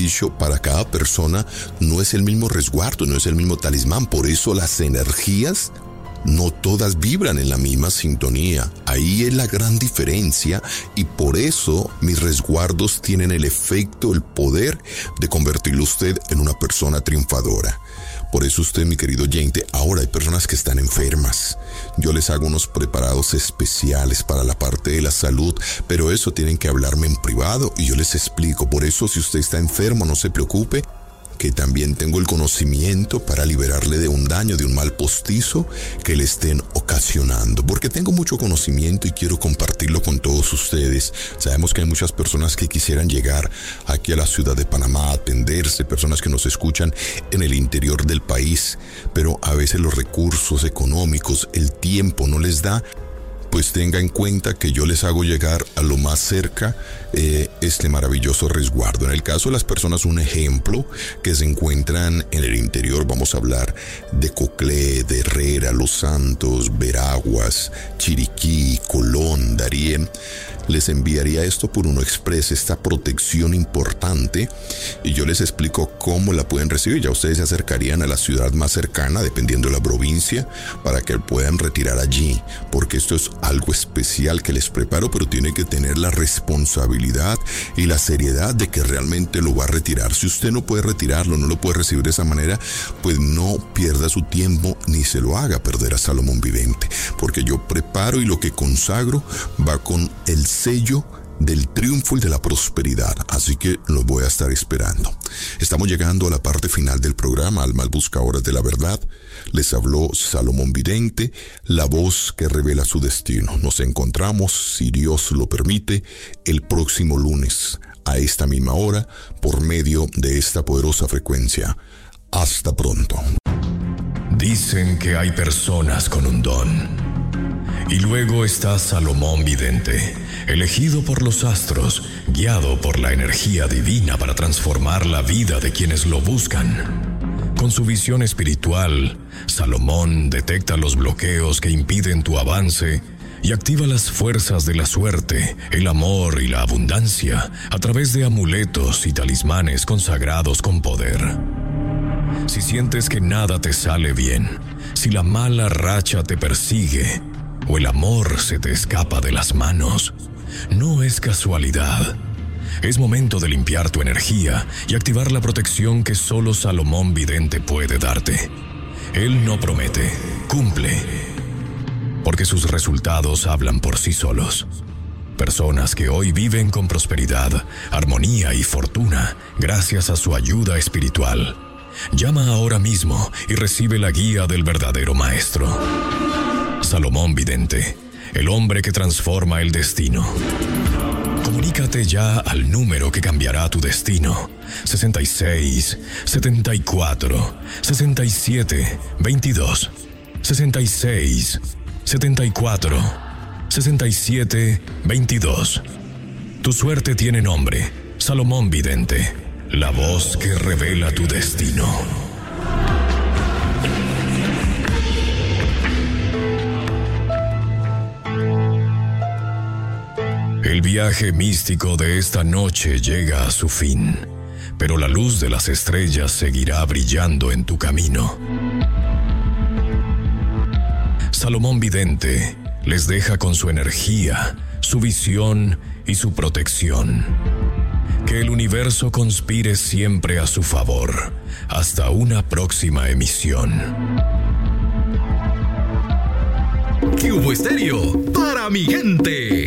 dicho, para cada persona no es el mismo resguardo, no es el mismo talismán. Por eso las energías no todas vibran en la misma sintonía. Ahí es la gran diferencia, y por eso mis resguardos tienen el efecto, el poder de convertirlo a usted en una persona triunfadora. Por eso usted, mi querido oyente, ahora hay personas que están enfermas. Yo les hago unos preparados especiales para la parte de la salud, pero eso tienen que hablarme en privado y yo les explico. Por eso, si usted está enfermo, no se preocupe, que también tengo el conocimiento para liberarle de un daño, de un mal postizo que le estén ocasionando, porque tengo mucho conocimiento y quiero compartirlo con todos ustedes. Sabemos que hay muchas personas que quisieran llegar aquí a la ciudad de Panamá a atenderse, personas que nos escuchan en el interior del país, pero a veces los recursos económicos, el tiempo no les da. Pues tenga en cuenta que yo les hago llegar a lo más cerca este maravilloso resguardo. En el caso de las personas, un ejemplo, que se encuentran en el interior, vamos a hablar de Coclé, de Herrera, Los Santos, Veraguas, Chiriquí, Colón, Darién. Les enviaría esto por Uno Express, esta protección importante, y yo les explico cómo la pueden recibir. Ya ustedes se acercarían a la ciudad más cercana, dependiendo de la provincia, para que puedan retirar allí, porque esto es algo especial que les preparo, pero tiene que tener la responsabilidad y la seriedad de que realmente lo va a retirar. Si usted no puede retirarlo, no lo puede recibir de esa manera, pues no pierda su tiempo ni se lo haga perder a Salomón Vidente, porque yo preparo y lo que consagro va con el sello del triunfo y de la prosperidad, así que los voy a estar esperando. Estamos llegando a la parte final del programa, Almas Buscadoras de la Verdad. Les habló Salomón Vidente, la voz que revela su destino. Nos encontramos, si Dios lo permite, el próximo lunes a esta misma hora por medio de esta poderosa frecuencia. Hasta pronto. Dicen que hay personas con un don. Y luego está Salomón Vidente, elegido por los astros, guiado por la energía divina para transformar la vida de quienes lo buscan. Con su visión espiritual, Salomón detecta los bloqueos que impiden tu avance y activa las fuerzas de la suerte, el amor y la abundancia a través de amuletos y talismanes consagrados con poder. Si sientes que nada te sale bien, si la mala racha te persigue, o el amor se te escapa de las manos, no es casualidad. Es momento de limpiar tu energía y activar la protección que solo Salomón Vidente puede darte. Él no promete, cumple, porque sus resultados hablan por sí solos. Personas que hoy viven con prosperidad, armonía y fortuna gracias a su ayuda espiritual. Llama ahora mismo y recibe la guía del verdadero maestro. Salomón Vidente, el hombre que transforma el destino. Comunícate ya al número que cambiará tu destino. 66 74 67 22. 66 74 67 22. Tu suerte tiene nombre. Salomón Vidente, la voz que revela tu destino. El viaje místico de esta noche llega a su fin, pero la luz de las estrellas seguirá brillando en tu camino. Salomón Vidente les deja con su energía, su visión y su protección. Que el universo conspire siempre a su favor. Hasta una próxima emisión. Cubo Estéreo, para mi gente.